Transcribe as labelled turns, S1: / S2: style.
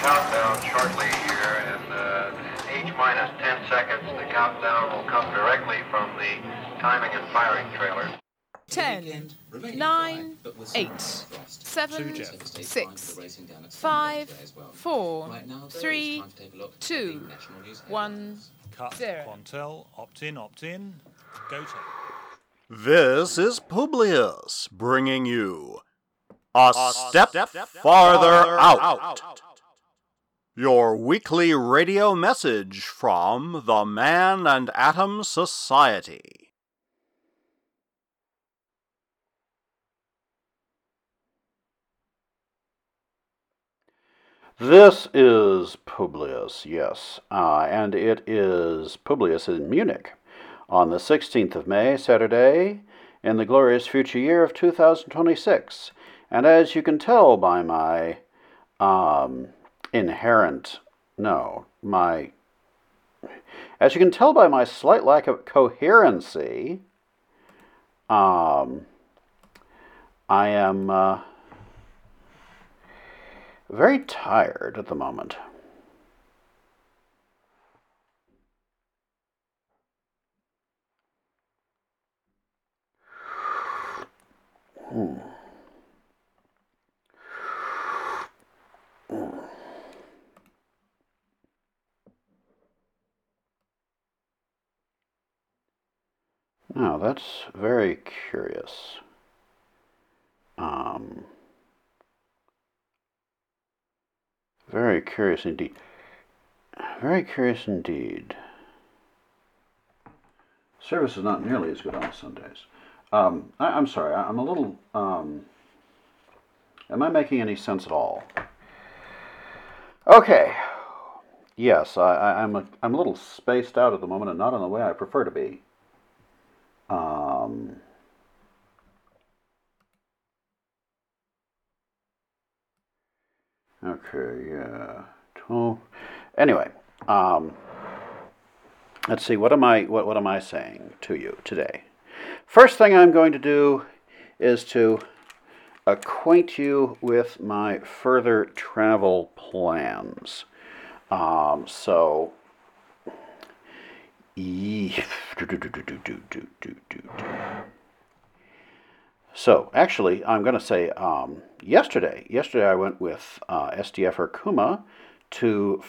S1: countdown shortly here, and H minus 10 seconds. The countdown will come directly from the timing and firing trailer.
S2: 10, 9, 8, 7, 6, 5, 4, 3, 2, 1,
S3: Cut.
S2: 0.
S3: Quantel, opt in, go to.
S4: This is Publius bringing you A Step Farther Out. Your weekly radio message from the Man and Atom Society. This is Publius, yes, and it is Publius in Munich on the 16th of May, Saturday, in the glorious future year of 2026. And as you can tell by my as you can tell by my slight lack of coherency, I am very tired at the moment. Now, that's very curious. Very curious indeed. Very curious indeed. Service is not nearly as good on Sundays. I'm sorry, I'm a little, am I making any sense at all? Okay. Yes, I'm a little spaced out at the moment and not in the way I prefer to be. Okay, yeah. Anyway, let's see. What am I saying to you today? First thing I'm going to do is to acquaint you with my further travel plans. So actually, I'm going to say yesterday I went with SDF Kuma to